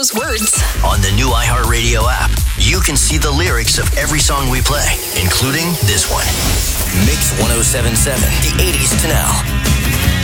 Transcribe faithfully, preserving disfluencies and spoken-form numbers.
those words. On the new iHeartRadio app, you can see the lyrics of every song we play, including this one. Mix ten seventy-seven, the eighties to now.